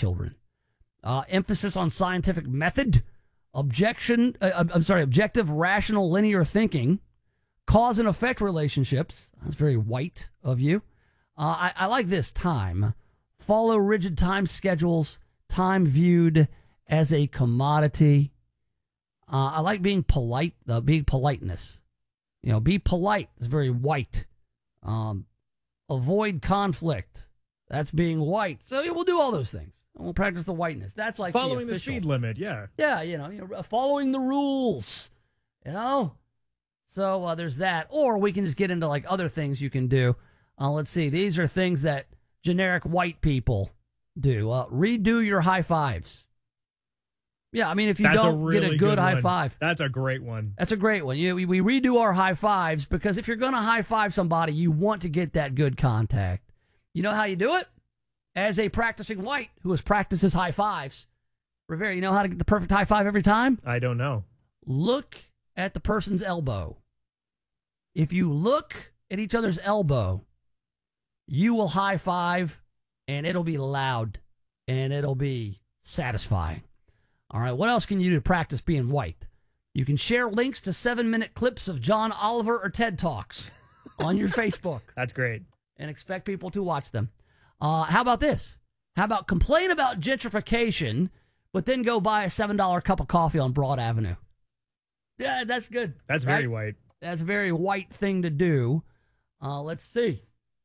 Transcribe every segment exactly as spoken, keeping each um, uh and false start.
children. Uh, emphasis on scientific method, objection, uh, I'm sorry, objective, rational, linear thinking, cause and effect relationships. That's very white of you. Uh, I, I like this. Time. Follow rigid time schedules. Time viewed as a commodity. Uh, I like being polite. The being politeness. You know, be polite. It's very white. Um, avoid conflict. That's being white. So yeah, we'll do all those things. And we'll practice the whiteness. That's like following the, the speed limit. Yeah. Yeah, you know, you know, following the rules. You know. So uh, there's that. Or we can just get into like other things you can do. Uh, let's see. These are things that generic white people do. Uh, redo your high fives. Yeah, I mean, if you That's don't a really get a good, good high one. five. That's a great one. That's a great one. You, we, we redo our high fives because if you're going to high five somebody, you want to get that good contact. You know how you do it? As a practicing white who has practices high fives. Rivera, you know how to get the perfect high five every time? I don't know. Look at the person's elbow. If you look at each other's elbow, you will high five, and it'll be loud, and it'll be satisfying. All right, what else can you do to practice being white? You can share links to seven-minute clips of John Oliver or TED Talks on your Facebook. That's great. And expect people to watch them. Uh, how about this? How about complain about gentrification, but then go buy a seven dollar cup of coffee on Broad Avenue? Yeah, that's good. That's right? very white. That's a very white thing to do. Uh, let's see.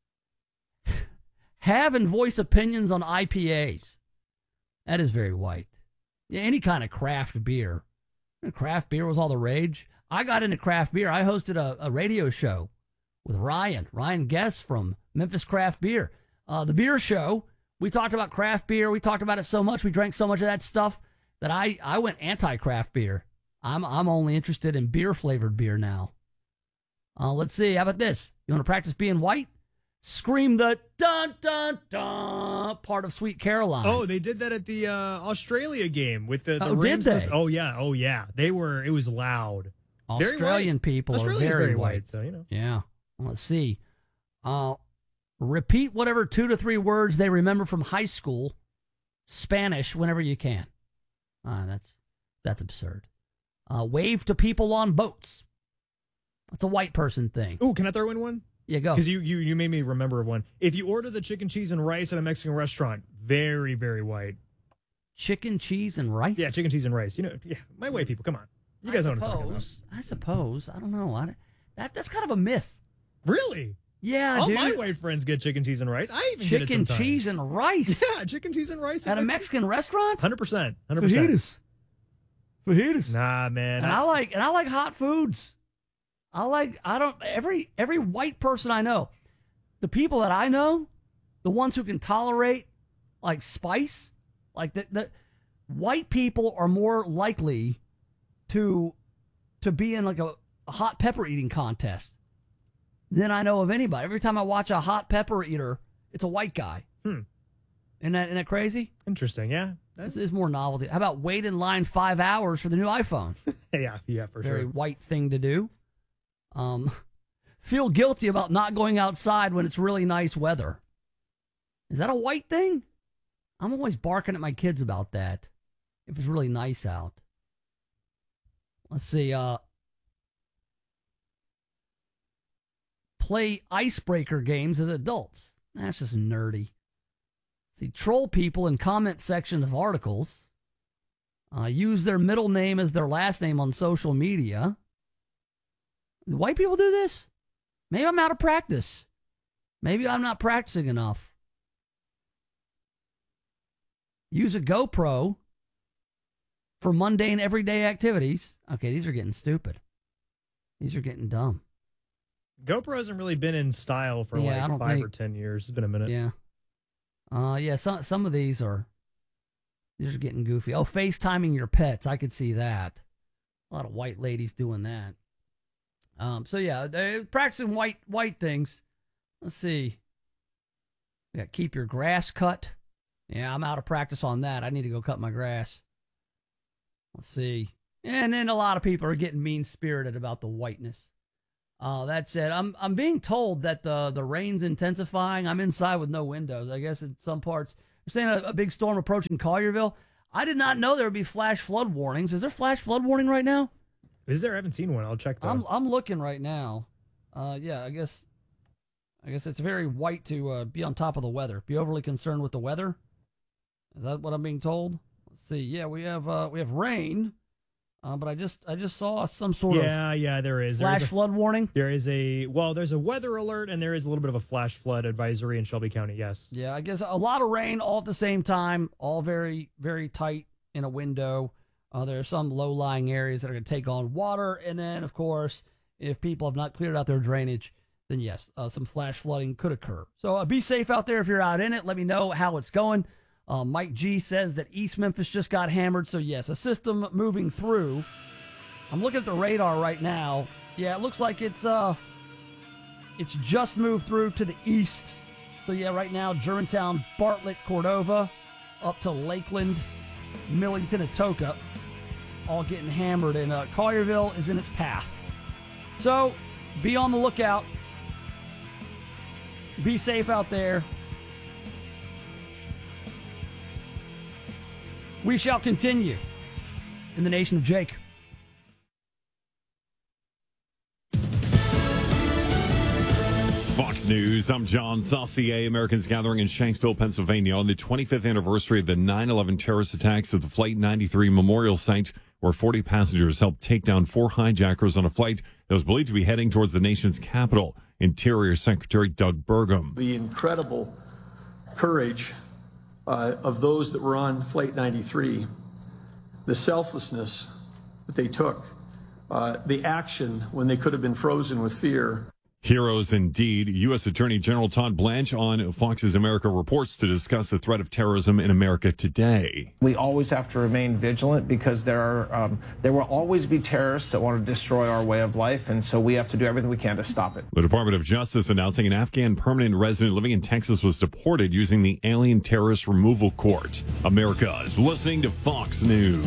Have and voice opinions on I P As. That is very white. Yeah, any kind of craft beer. Craft beer was all the rage. I got into craft beer. I hosted a, a radio show with Ryan, Ryan Guest from Memphis Craft Beer. Uh, the beer show, we talked about craft beer. We talked about it so much. We drank so much of that stuff that I, I went anti-craft beer. I'm I'm only interested in beer-flavored beer now. Uh, let's see. How about this? You want to practice being white? Scream the dun dun dun part of Sweet Caroline. Oh, they did that at the uh, Australia game with the, the oh, Rams. Did they? Oh yeah, oh yeah. They were. It was loud. Australian people Australia's are very, very white. white, so you know. Yeah. Let's see. Uh, repeat whatever two to three words they remember from high school, Spanish, whenever you can. Uh, that's that's absurd. Uh, wave to people on boats. That's a white person thing. Ooh, can I throw in one? Yeah, go. Because you, you, you made me remember of one. If you order the chicken, cheese, and rice at a Mexican restaurant, very, very white. Chicken, cheese, and rice? Yeah, chicken, cheese, and rice. You know, yeah, my white people, come on. You guys I know what I'm talking about. suppose, I suppose. I don't know. I, that That's kind of a myth. Really? Yeah, All dude. my white friends get chicken, cheese, and rice. I even get it Chicken, sometimes. cheese, and rice? Yeah, chicken, cheese, and rice. At a Mexican restaurant? one hundred percent. one hundred percent. Fajitas. Fajitas. Nah, man. And I, I like and I like hot foods. I like I don't every every white person I know, the people that I know, the ones who can tolerate like spice, like the, the white people are more likely to to be in like a, a hot pepper eating contest than I know of anybody. Every time I watch a hot pepper eater, it's a white guy. Hmm. Isn't that, isn't that crazy? Interesting, yeah. This is more novelty. How about wait in line five hours for the new iPhone? yeah, yeah, for Very sure. white thing to do. Um, feel guilty about not going outside when it's really nice weather. Is that a white thing? I'm always barking at my kids about that. If it's really nice out. Let's see. Uh, play icebreaker games as adults. That's just nerdy. See, troll people in comment sections of articles. Uh, use their middle name as their last name on social media. Do white people do this? Maybe I'm out of practice. Maybe I'm not practicing enough. Use a GoPro for mundane everyday activities. Okay, these are getting stupid. These are getting dumb. GoPro hasn't really been in style for Yeah, I like don't five think- or ten years. It's been a minute. Yeah. Uh, yeah, some some of these are these are getting goofy. Oh, FaceTiming your pets. I could see that. A lot of white ladies doing that. Um, so yeah, they're practicing white white things. Let's see. We got keep your grass cut. Yeah, I'm out of practice on that. I need to go cut my grass. Let's see. And then a lot of people are getting mean-spirited about the whiteness. Uh, that said, I'm I'm being told that the, the rain's intensifying. I'm inside with no windows. I guess in some parts, They're saying a, a big storm approaching Collierville. I did not know there would be flash flood warnings. Is there flash flood warning right now? Is there? I haven't seen one. I'll check though. I'm I'm looking right now. Uh, yeah, I guess I guess it's very white to uh, be on top of the weather. Be overly concerned with the weather. Is that what I'm being told? Let's see. Yeah, we have uh, we have rain. Uh, but I just I just saw some sort yeah, of yeah, there is. flash there is a, flood warning. There is a, well, there's a weather alert, and there is a little bit of a flash flood advisory in Shelby County, yes. Yeah, I guess a lot of rain all at the same time, all very, very tight in a window. Uh, there are some low-lying areas that are going to take on water, and then, of course, if people have not cleared out their drainage, then yes, uh, some flash flooding could occur. So uh, be safe out there if you're out in it. Let me know how it's going. Uh, Mike G says that East Memphis just got hammered, so yes, a system moving through. I'm looking at the radar right now. Yeah, it looks like it's uh, it's just moved through to the east. So yeah, right now, Germantown, Bartlett, Cordova, up to Lakeland, Millington, Atoka, all getting hammered, and uh, Collierville is in its path. So be on the lookout. Be safe out there. We shall continue in the Nation of Jake. Fox News, I'm John Saucier. Americans gathering in Shanksville, Pennsylvania on the twenty-fifth anniversary of the nine eleven terrorist attacks at the Flight ninety-three memorial site, where forty passengers helped take down four hijackers on a flight that was believed to be heading towards the nation's capital. Interior Secretary Doug Burgum. The incredible courage uh, of those that were on Flight ninety-three, the selflessness that they took, uh, the action when they could have been frozen with fear. Heroes indeed. U S. Attorney General Todd Blanche on Fox's America Reports to discuss the threat of terrorism in America today. We always have to remain vigilant because there are um, there will always be terrorists that want to destroy our way of life, and so we have to do everything we can to stop it. The Department of Justice announcing an Afghan permanent resident living in Texas was deported using the Alien Terrorist Removal Court. America is listening to Fox News.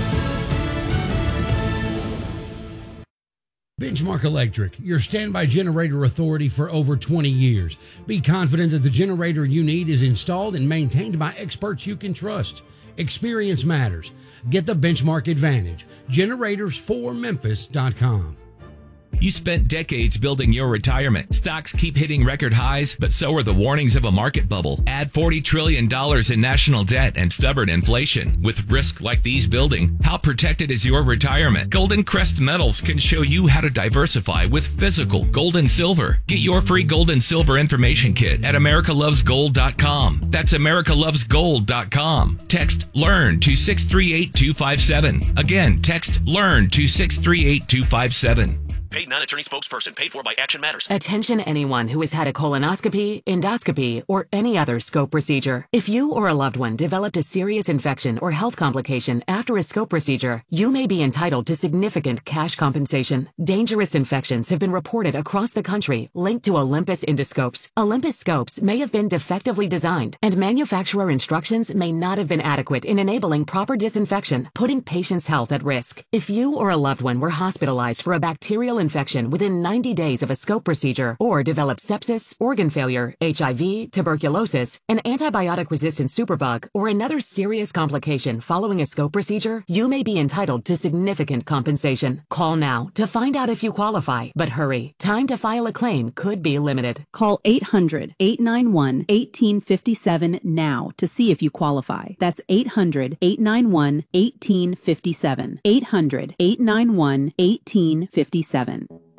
Benchmark Electric, your standby generator authority for over twenty years. Be confident that the generator you need is installed and maintained by experts you can trust. Experience matters. Get the Benchmark advantage. generators for memphis dot com. You spent decades building your retirement. Stocks keep hitting record highs, but so are the warnings of a market bubble. Add forty trillion dollars in national debt and stubborn inflation. With risk like these building, how protected is your retirement? Golden Crest Metals can show you how to diversify with physical gold and silver. Get your free gold and silver information kit at america loves gold dot com. That's america loves gold dot com. Text LEARN to six three eight two five seven. Again, text LEARN to six three eight two five seven. Paid non-attorney spokesperson. Paid for by Action Matters. Attention anyone who has had a colonoscopy, endoscopy, or any other scope procedure. If you or a loved one developed a serious infection or health complication after a scope procedure, you may be entitled to significant cash compensation. Dangerous infections have been reported across the country linked to Olympus endoscopes. Olympus scopes may have been defectively designed, and manufacturer instructions may not have been adequate in enabling proper disinfection, putting patients' health at risk. If you or a loved one were hospitalized for a bacterial infection within ninety days of a scope procedure, or developed sepsis, organ failure, H I V, tuberculosis, an antibiotic-resistant superbug, or another serious complication following a scope procedure, you may be entitled to significant compensation. Call now to find out if you qualify, but hurry. Time to file a claim could be limited. Call eight hundred, eight nine one, one eight five seven now to see if you qualify. That's eight hundred, eight nine one, one eight five seven. eight hundred, eight nine one, one eight five seven.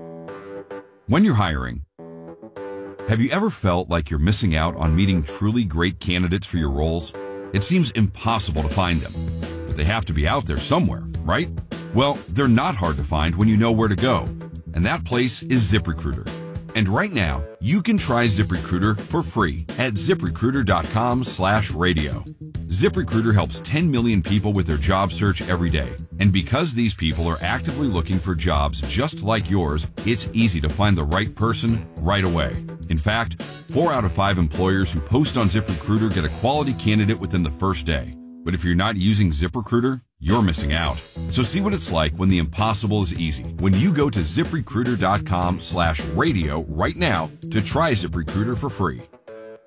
When you're hiring, have you ever felt like you're missing out on meeting truly great candidates for your roles? It seems impossible to find them, but they have to be out there somewhere, right? Well, they're not hard to find when you know where to go, and that place is ZipRecruiter. And right now, you can try ZipRecruiter for free at ZipRecruiter.com slash radio. ZipRecruiter helps ten million people with their job search every day. And because these people are actively looking for jobs just like yours, it's easy to find the right person right away. In fact, four out of five employers who post on ZipRecruiter get a quality candidate within the first day. But if you're not using ZipRecruiter, you're missing out. So see what it's like when the impossible is easy. When you go to ZipRecruiter.com slash radio right now to try ZipRecruiter for free.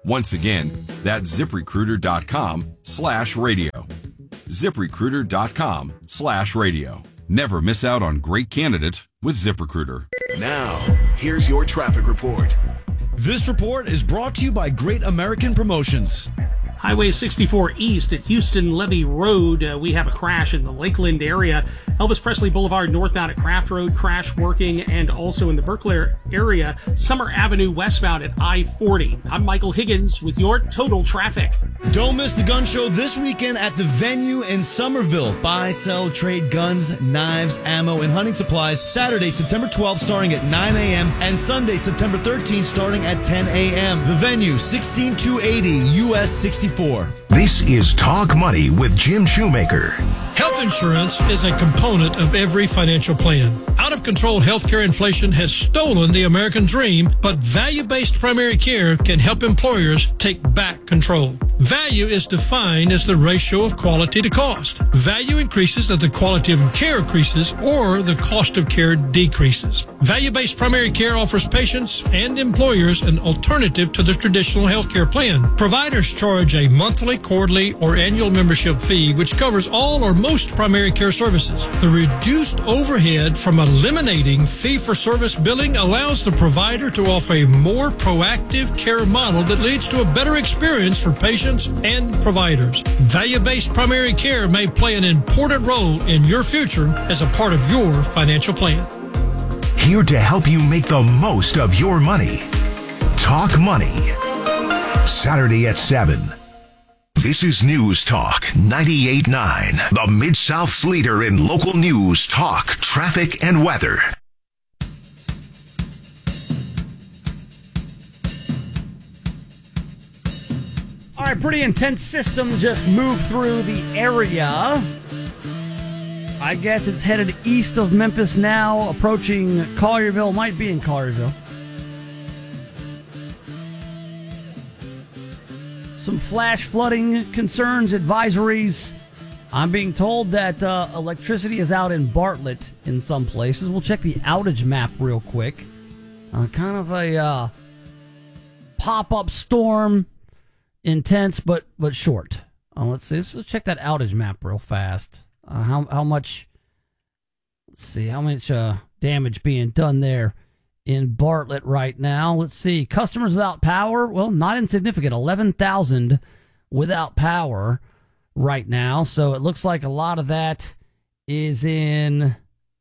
Once again, that's ZipRecruiter.com slash radio. ZipRecruiter.com slash radio. Never miss out on great candidates with ZipRecruiter. Now, here's your traffic report. This report is brought to you by Great American Promotions. Highway sixty-four East at Houston Levee Road. Uh, we have a crash in the Lakeland area. Elvis Presley Boulevard northbound at Craft Road, crash working, and also in the Berkeley area, Summer Avenue westbound at I forty. I'm Michael Higgins with your total traffic. Don't miss the gun show this weekend at the Venue in Somerville. Buy, sell, trade guns, knives, ammo, and hunting supplies. Saturday, September twelfth, starting at nine a.m. and Sunday, September thirteenth, starting at ten a.m. The Venue, sixteen two eighty U S sixty-four. This is Talk Money with Jim Shoemaker. Health insurance is a component of every financial plan. Out-of-control healthcare inflation has stolen the American dream, but value-based primary care can help employers take back control. Value is defined as the ratio of quality to cost. Value increases as the quality of care increases or the cost of care decreases. Value-based primary care offers patients and employers an alternative to the traditional healthcare plan. Providers charge a monthly, quarterly, or annual membership fee, which covers all or most primary care services. The reduced overhead from eliminating fee-for-service billing allows the provider to offer a more proactive care model that leads to a better experience for patients and providers. Value-based primary care may play an important role in your future as a part of your financial plan. Here to help you make the most of your money. Talk Money. Saturday at seven. This is News Talk ninety-eight point nine, the Mid-South's leader in local news, talk, traffic, and weather. All right, pretty intense system just moved through the area. I guess it's headed east of Memphis now, approaching Collierville. Might be in Collierville. Some flash flooding concerns, advisories. I'm being told that uh, electricity is out in Bartlett in some places. We'll check the outage map real quick. Uh, kind of a uh, pop-up storm, intense but but short. Uh, let's see. Let's, let's check that outage map real fast. Uh, how how much? Let's see how much uh, damage being done there in Bartlett right now. Let's see. Customers without power, well, not insignificant. eleven thousand without power right now. So it looks like a lot of that is in, let's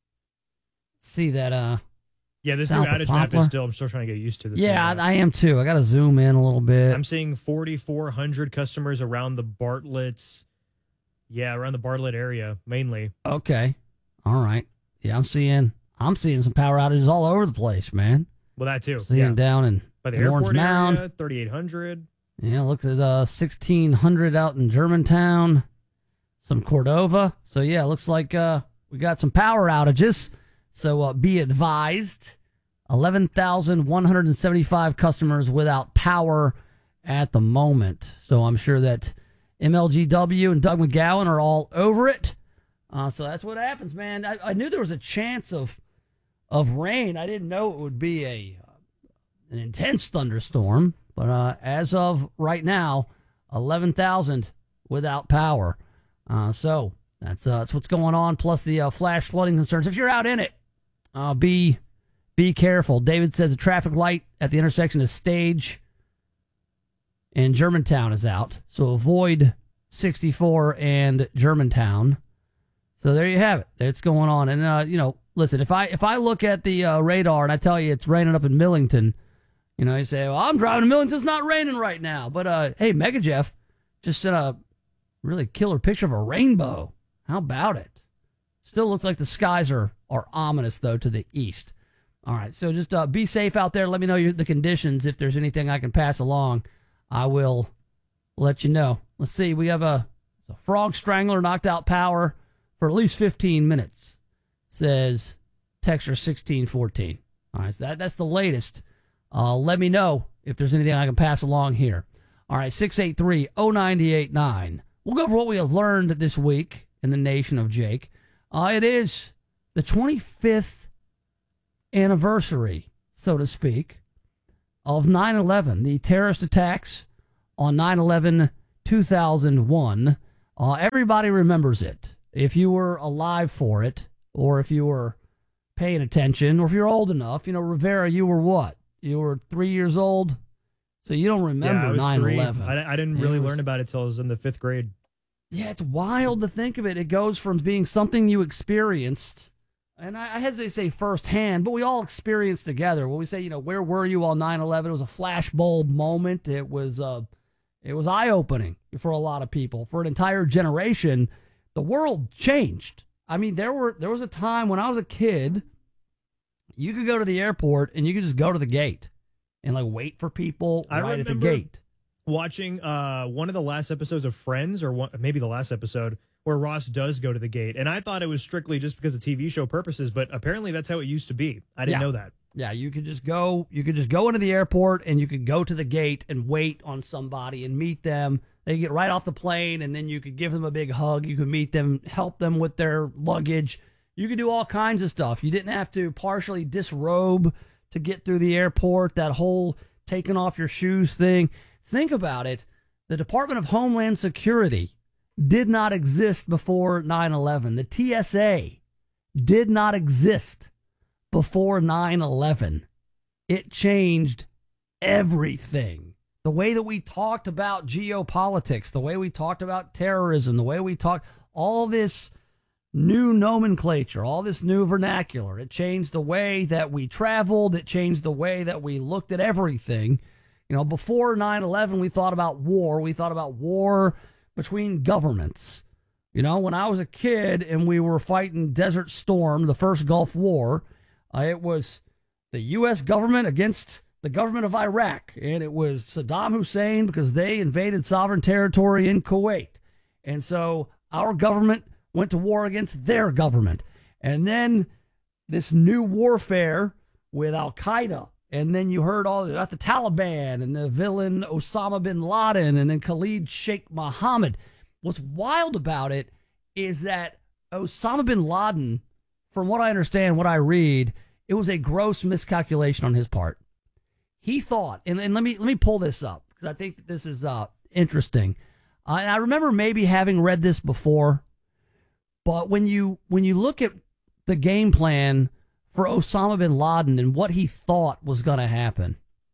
see that, uh, yeah, this new outage map is still, I'm still trying to get used to this. Yeah, I, I am too. I got to zoom in a little bit. I'm seeing forty-four hundred customers around the Bartlett's, yeah, around the Bartlett area, mainly. Okay. All right. Yeah, I'm seeing, I'm seeing some power outages all over the place, man. Well, that too. Seeing yeah. down in by the Orange airport Mound. area, thirty-eight hundred. Yeah, looks at uh, sixteen hundred out in Germantown, some Cordova. So, yeah, looks like uh, we got some power outages. So, uh, be advised, eleven thousand one hundred seventy-five customers without power at the moment. So, I'm sure that M L G W and Doug McGowan are all over it. Uh, so, that's what happens, man. I, I knew there was a chance of of rain. I didn't know it would be a an intense thunderstorm. But uh, as of right now, eleven thousand without power. Uh, so that's uh, that's what's going on, plus the uh, flash flooding concerns. If you're out in it, uh, be be careful. David says the traffic light at the intersection of Stage and Germantown is out. So avoid sixty-four and Germantown. So there you have it. That's going on. And, uh, you know, listen, if I if I look at the uh, radar and I tell you it's raining up in Millington, you know, you say, well, I'm driving to Millington. It's not raining right now. But, uh, hey, Mega Jeff just sent a really killer picture of a rainbow. How about it? Still looks like the skies are, are ominous, though, to the east. All right, so just uh, be safe out there. Let me know your, the conditions. If there's anything I can pass along, I will let you know. Let's see. We have a, a frog strangler knocked out power for at least fifteen minutes, says Texture sixteen fourteen. All right, so that, that's the latest. Uh, let me know if there's anything I can pass along here. All right, six eight three, oh nine eight nine. We'll go over what we have learned this week in the nation of Jake. Uh, it is the twenty-fifth anniversary, so to speak, of nine eleven, the terrorist attacks on nine eleven two thousand one. Uh, everybody remembers it. If you were alive for it, or if you were paying attention, or if you're old enough, you know, Rivera, you were what? You were three years old? So you don't remember yeah, I was nine eleven. three. I, I didn't really was, learn about it until I was in the fifth grade. Yeah, it's wild to think of it. It goes from being something you experienced, and I, I hesitate to say firsthand, but we all experienced together. When we say, you know, where were you on nine eleven? It was a flashbulb moment. It was, uh, it was eye-opening for a lot of people. For an entire generation, the world changed. I mean, there were there was a time when I was a kid, you could go to the airport and you could just go to the gate and like wait for people I right at the remember gate. Watching uh, one of the last episodes of Friends, or one, maybe the last episode, where Ross does go to the gate, and I thought it was strictly just because of T V show purposes, but apparently that's how it used to be. I didn't Yeah. know that. Yeah, you could just go. You could just go into the airport and you could go to the gate and wait on somebody and meet them. They get right off the plane, and then you could give them a big hug. You could meet them, help them with their luggage. You could do all kinds of stuff. You didn't have to partially disrobe to get through the airport. That whole taking off your shoes thing. Think about it. The Department of Homeland Security did not exist before nine eleven. The T S A did not exist before nine eleven. It changed everything. The way that we talked about geopolitics, the way we talked about terrorism, the way we talked, all this new nomenclature, all this new vernacular. It changed the way that we traveled. It changed the way that we looked at everything. You know, before nine eleven, we thought about war. We thought about war between governments. You know, when I was a kid and we were fighting Desert Storm, the first Gulf War, uh, it was the U S government against the government of Iraq. And it was Saddam Hussein because they invaded sovereign territory in Kuwait. And so our government went to war against their government. And then this new warfare with Al-Qaeda. And then you heard all about the Taliban and the villain Osama bin Laden and then Khalid Sheikh Mohammed. What's wild about it is that Osama bin Laden, from what I understand, what I read, it was a gross miscalculation on his part. He thought, and, and let me let me pull this up because I think this is uh, interesting. Uh, and I remember maybe having read this before, but when you when you look at the game plan for Osama bin Laden and what he thought was going to happen,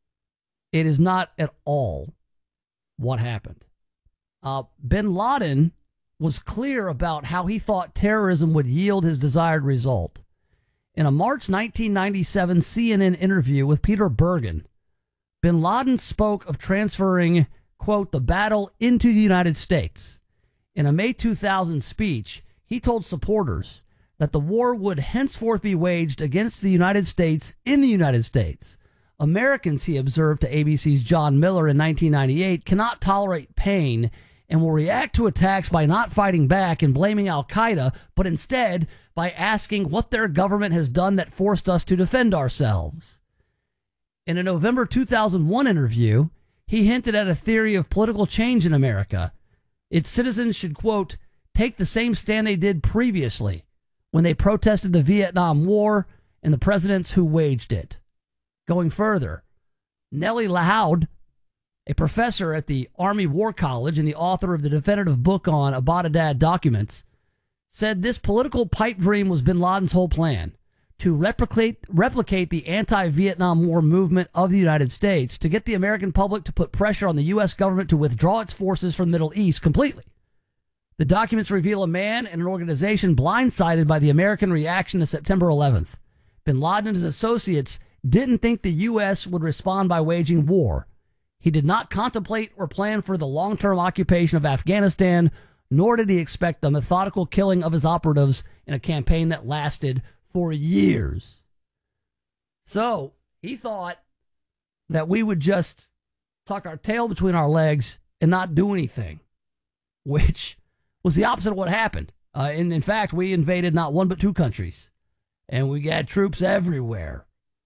it is not at all what happened. Uh, bin Laden was clear about how he thought terrorism would yield his desired result. In a March nineteen ninety-seven C N N interview with Peter Bergen, bin Laden spoke of transferring, quote, the battle into the United States. In a May two thousand speech, he told supporters that the war would henceforth be waged against the United States in the United States. Americans, he observed to A B C's John Miller in nineteen ninety-eight, cannot tolerate pain and will react to attacks by not fighting back and blaming Al-Qaeda, but instead by asking what their government has done that forced us to defend ourselves. In a November two thousand one interview, he hinted at a theory of political change in America. Its citizens should, quote, take the same stand they did previously when they protested the Vietnam War and the presidents who waged it. Going further, Nellie Lahoud, a professor at the Army War College and the author of the definitive book on Abbottabad documents, said this political pipe dream was bin Laden's whole plan, to replicate, replicate the anti-Vietnam War movement of the United States, to get the American public to put pressure on the U S government to withdraw its forces from the Middle East completely. The documents reveal a man and an organization blindsided by the American reaction to September eleventh. Bin Laden and his associates didn't think the U S would respond by waging war. He did not contemplate or plan for the long-term occupation of Afghanistan, nor did he expect the methodical killing of his operatives in a campaign that lasted for years. So he thought that we would just tuck our tail between our legs and not do anything, which was the opposite of what happened. Uh, and in fact, we invaded not one but two countries, and we got troops everywhere.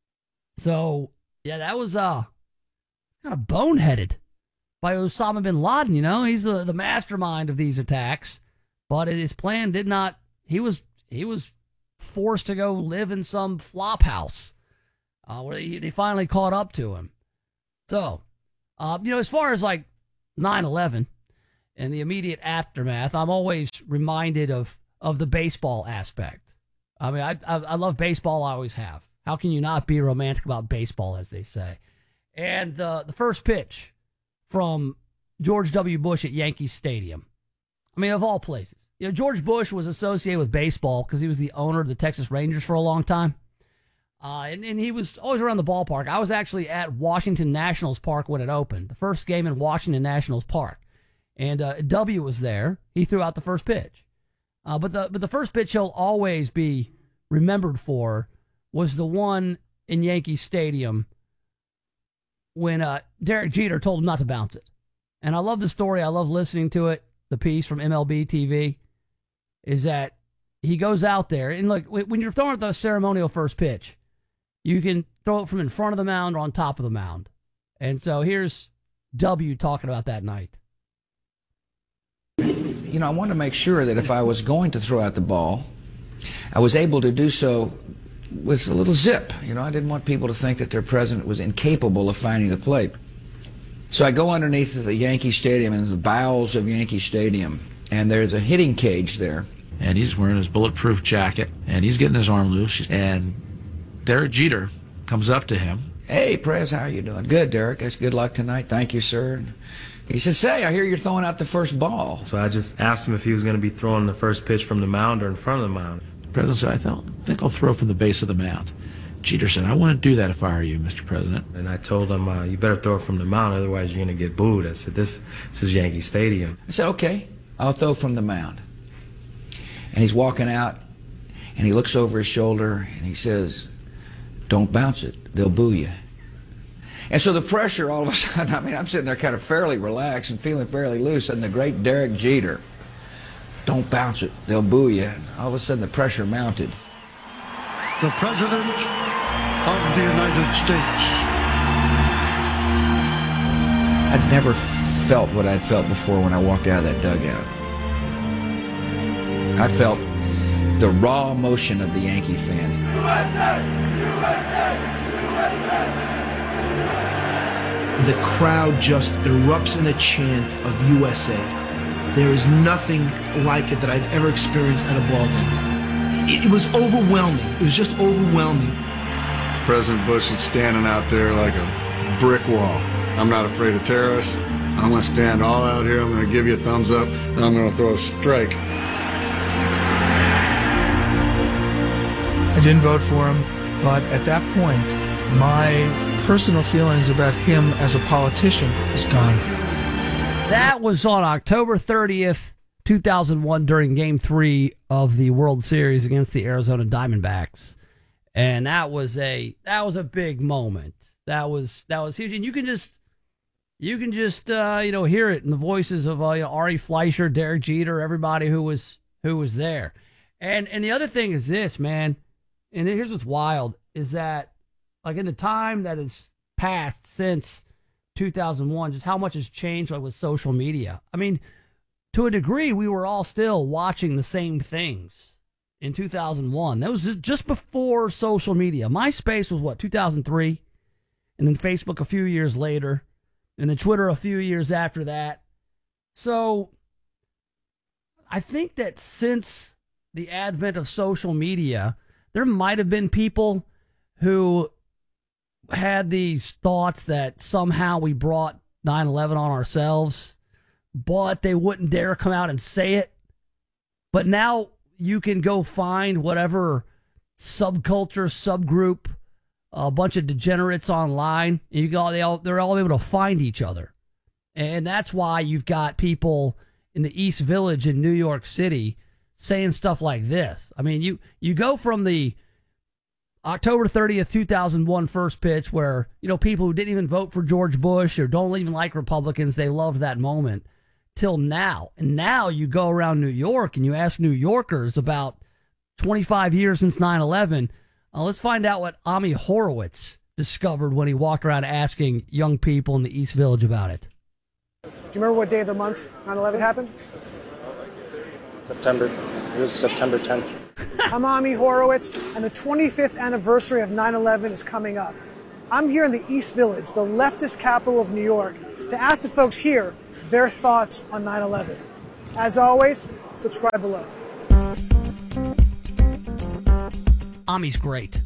So, yeah, that was uh, kind of boneheaded by Osama bin Laden, you know. He's uh, the mastermind of these attacks, but his plan did not, he was he was forced to go live in some flop house uh, where they, they finally caught up to him. So, uh, you know, as far as like nine eleven and the immediate aftermath, I'm always reminded of, of the baseball aspect. I mean, I, I I love baseball. I always have. How can you not be romantic about baseball, as they say? And the the first pitch from George W. Bush at Yankee Stadium. I mean, of all places. You know, George Bush was associated with baseball because he was the owner of the Texas Rangers for a long time. Uh, and, and he was always around the ballpark. I was actually at Washington Nationals Park when it opened, the first game in Washington Nationals Park. And uh, W was there. He threw out the first pitch. Uh, but the but the first pitch he'll always be remembered for was the one in Yankee Stadium when uh, Derek Jeter told him not to bounce it. And I love the story. I love listening to it. The piece from M L B T V is that he goes out there. And look, when you're throwing the ceremonial first pitch, you can throw it from in front of the mound or on top of the mound. And so here's W talking about that night. You know, I wanted to make sure that if I was going to throw out the ball, I was able to do so with a little zip. You know, I didn't want people to think that their president was incapable of finding the plate. So I go underneath the Yankee Stadium, in the bowels of Yankee Stadium, and there's a hitting cage there. And he's wearing his bulletproof jacket, and he's getting his arm loose, and Derek Jeter comes up to him. Hey, Prez, how are you doing? Good, Derek. That's good luck tonight. Thank you, sir. He said, say, I hear you're throwing out the first ball. So I just asked him if he was going to be throwing the first pitch from the mound or in front of the mound. The president said, I th- think I'll throw from the base of the mound. Jeter said, I want to do that if I were you, Mister President. And I told him, uh, you better throw it from the mound, otherwise you're going to get booed. I said, this, this is Yankee Stadium. I said, okay, I'll throw from the mound. And he's walking out, and he looks over his shoulder, and he says, don't bounce it. They'll boo you. And so the pressure, all of a sudden, I mean, I'm sitting there kind of fairly relaxed and feeling fairly loose, and the great Derek Jeter, don't bounce it. They'll boo you. And all of a sudden, the pressure mounted. The President of the United States. I'd never felt what I'd felt before when I walked out of that dugout. I felt the raw emotion of the Yankee fans. U S A! U S A! U S A! The crowd just erupts in a chant of U S A. There is nothing like it that I've ever experienced at a ball game. It, it was overwhelming. It was just overwhelming. President Bush is standing out there like a brick wall. I'm not afraid of terrorists. I'm going to stand all out here. I'm going to give you a thumbs up, and I'm going to throw a strike. I didn't vote for him, but at that point, my personal feelings about him as a politician is gone. That was on October thirtieth, two thousand one, during Game three of the World Series against the Arizona Diamondbacks. And that was a that was a big moment. That was that was huge. And you can just you can just uh, you know hear it in the voices of uh, you know, Ari Fleischer, Derek Jeter, everybody who was who was there. And and the other thing is this, man. And here's what's wild is that, like, in the time that has passed since two thousand one, just how much has changed, like, with social media. I mean, to a degree, we were all still watching the same things in two thousand one. That was just, just before social media. MySpace was, what, two thousand three? And then Facebook a few years later. And then Twitter a few years after that. So I think that since the advent of social media, there might have been people who had these thoughts that somehow we brought nine eleven on ourselves, but they wouldn't dare come out and say it. But now you can go find whatever subculture, subgroup, a bunch of degenerates online, and you go, they all, they're all able to find each other. And that's why you've got people in the East Village in New York City saying stuff like this. I mean, you, you go from the October thirtieth, two thousand one first pitch where, you know, people who didn't even vote for George Bush or don't even like Republicans, they loved that moment, till now. And now you go around New York and you ask New Yorkers about twenty-five years since nine eleven. Uh, let's find out what Ami Horowitz discovered when he walked around asking young people in the East Village about it. Do you remember what day of the month nine eleven happened? September. It was September tenth. I'm Ami Horowitz, and the twenty-fifth anniversary of nine eleven is coming up. I'm here in the East Village, the leftist capital of New York, to ask the folks here, their thoughts on nine eleven. As always, subscribe below. Ami's great.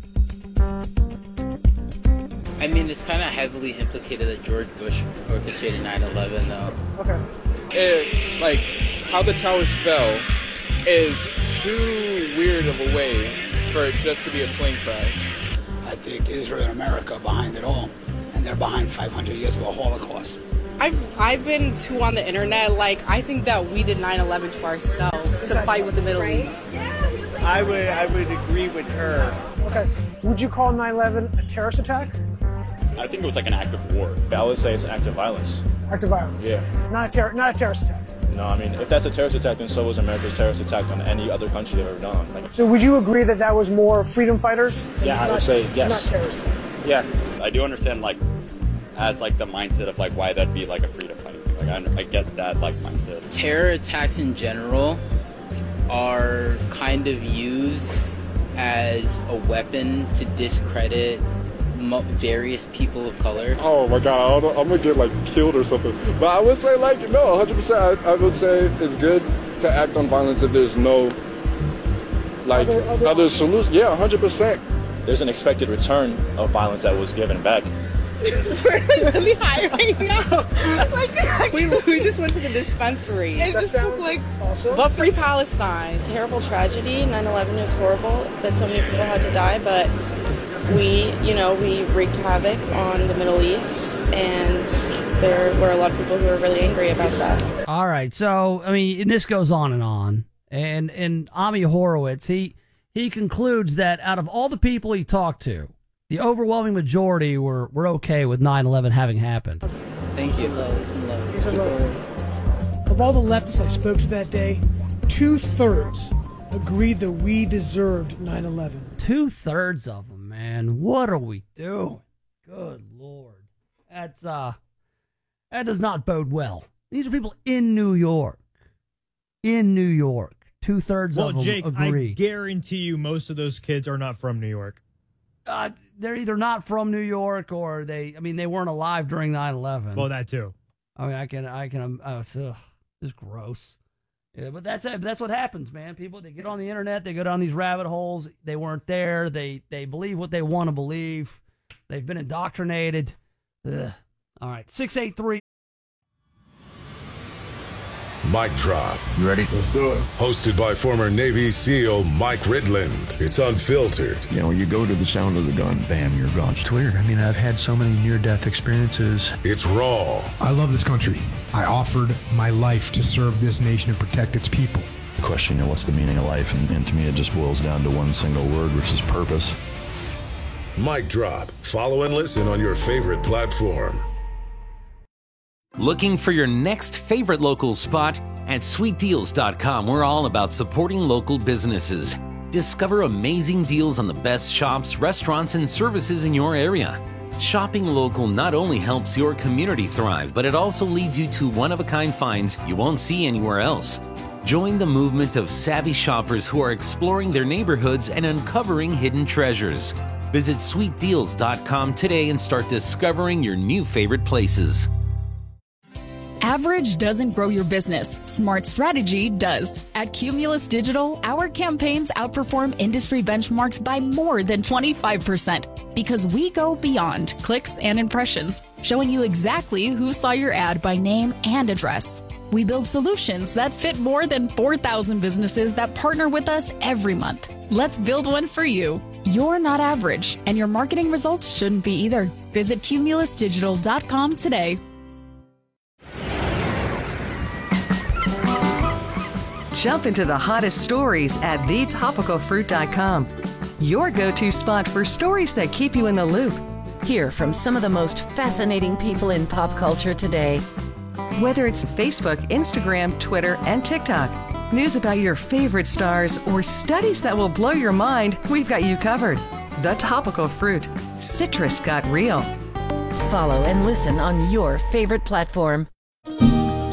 I mean, it's kind of heavily implicated that George Bush orchestrated nine eleven, though. Okay. It, like, how the towers fell is too weird of a way for it just to be a plane crash. I think Israel and America are behind it all, and they're behind five hundred years of a Holocaust. I've I've been too on the internet. Like, I think that we did nine eleven to ourselves to fight with the Middle East. I would I would agree with her. Okay. Would you call nine eleven a terrorist attack? I think it was like an act of war. I would say it's an act of violence. Act of violence. Yeah. Not a ter- not a terrorist attack. No, I mean, if that's a terrorist attack, then so was America's terrorist attack on any other country they've ever done. Like, So would you agree that that was more freedom fighters? yeah, I not, would say yes. Not terrorist attack. Yeah. I do understand, like, as, like, the mindset of, like, why that'd be, like, a freedom fighter. Like, I, I get that, like, mindset. Terror attacks in general are kind of used as a weapon to discredit mo- various people of color. Oh my God, I don't, I'm gonna get like killed or something. But I would say like, no, one hundred percent I, I would say it's good to act on violence if there's no like Other- other other solution. Yeah, one hundred percent. There's an expected return of violence that was given back. We're really high right now. Like, we, we just went to the dispensary. It just took like, but free Palestine. Terrible tragedy. nine eleven was horrible that so many people had to die, but we, you know, we wreaked havoc on the Middle East, and there were a lot of people who were really angry about that. All right, so I mean, and this goes on and on, and and Ami Horowitz, he he concludes that out of all the people he talked to, the overwhelming majority were were okay with nine eleven having happened. Thank you. These are low. Of all the leftists I spoke to that day, two-thirds agreed that we deserved nine eleven. Two thirds of them, man. What are we doing? Good Lord, that's uh, that does not bode well. These are people in New York. In New York, two thirds Well, of them Jake, agree. I guarantee you most of those kids are not from New York. Uh, they're either not from New York or they, I mean, they weren't alive during nine eleven. Well, that too. I mean, I can, I can, uh, ugh, it's gross. Yeah, but that's it. That's what happens, man. People, they get on the internet, they go down these rabbit holes. They weren't there. They, they believe what they want to believe. They've been indoctrinated. Ugh. All right, six eight three. Mic Drop. You ready? Let's do it. Hosted by former Navy SEAL Mike Ridland. It's unfiltered. You know, you go to the sound of the gun, bam, you're gone. It's weird. I mean, I've had so many near-death experiences. It's raw. I love this country. I offered my life to serve this nation and protect its people. Question, you know, what's the meaning of life? And, and to me, it just boils down to one single word, which is purpose. Mic Drop. Follow and listen on your favorite platform. Looking for your next favorite local spot? At sweet deals dot com, we're all about supporting local businesses. Discover amazing deals on the best shops, restaurants, and services in your area. Shopping local not only helps your community thrive, but it also leads you to one-of-a-kind finds you won't see anywhere else. Join the movement of savvy shoppers who are exploring their neighborhoods and uncovering hidden treasures. Visit sweet deals dot com today and start discovering your new favorite places. Average doesn't grow your business. Smart strategy does. At Cumulus Digital, our campaigns outperform industry benchmarks by more than twenty-five percent because we go beyond clicks and impressions, showing you exactly who saw your ad by name and address. We build solutions that fit more than four thousand businesses that partner with us every month. Let's build one for you. You're not average, and your marketing results shouldn't be either. Visit cumulus digital dot com today. Jump into the hottest stories at the topical fruit dot com. Your go-to spot for stories that keep you in the loop. Hear from some of the most fascinating people in pop culture today. Whether it's Facebook, Instagram, Twitter, and TikTok, news about your favorite stars, or studies that will blow your mind, we've got you covered. The Topical Fruit. Citrus got real. Follow and listen on your favorite platform.